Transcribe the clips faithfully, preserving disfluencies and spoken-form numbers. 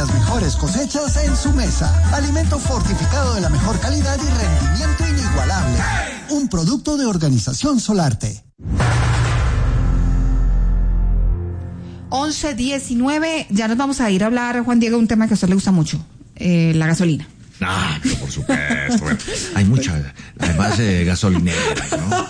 las mejores cosechas en su mesa. Alimento fortificado de la mejor calidad y rendimiento inigualable. Un producto de Organización Solarte. once diecinueve, ya nos vamos a ir a hablar, Juan Diego, un tema que a usted le gusta mucho, eh, la gasolina. Ah, pero por supuesto. Bueno, hay mucha, además, eh, gasolinera, ¿no?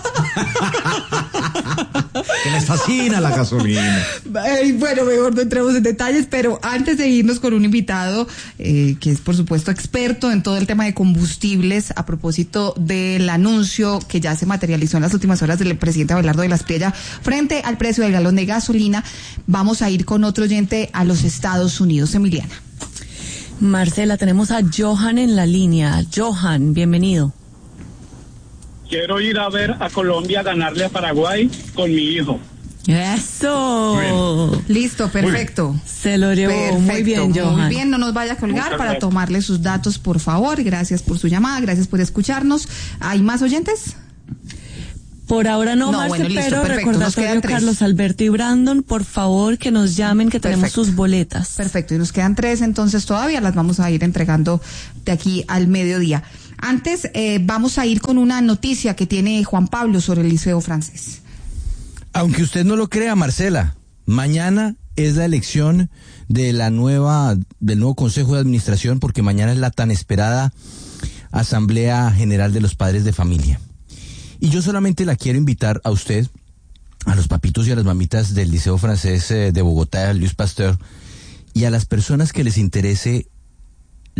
Que les fascina la gasolina. Eh, bueno, mejor no entremos en detalles, pero antes de irnos con un invitado eh, que es, por supuesto, experto en todo el tema de combustibles, a propósito del anuncio que ya se materializó en las últimas horas del presidente Abelardo de la Espriella frente al precio del galón de gasolina, vamos a ir con otro oyente a los Estados Unidos. Emiliana. Marcela, tenemos a Johan en la línea. Johan, bienvenido. Quiero ir a ver a Colombia ganarle a Paraguay con mi hijo. ¡Eso! Listo, perfecto. Se lo llevó perfecto, muy bien, Johan. Muy bien, no nos vaya a colgar para tomarle sus datos, por favor. Gracias por su llamada, gracias por escucharnos. ¿Hay más oyentes? Por ahora no, no Marce, bueno, listo, pero perfecto, recordatorio Carlos Alberto y Brandon, por favor que nos llamen, que tenemos perfecto. sus boletas. Perfecto, y nos quedan tres, entonces todavía las vamos a ir entregando de aquí al mediodía. Antes, eh, vamos a ir con una noticia que tiene Juan Pablo sobre el Liceo Francés. Aunque usted no lo crea, Marcela, mañana es la elección de la nueva, del nuevo Consejo de Administración, porque mañana es la tan esperada Asamblea General de los Padres de Familia. Y yo solamente la quiero invitar a usted, a los papitos y a las mamitas del Liceo Francés de Bogotá, Luis Pasteur, y a las personas que les interese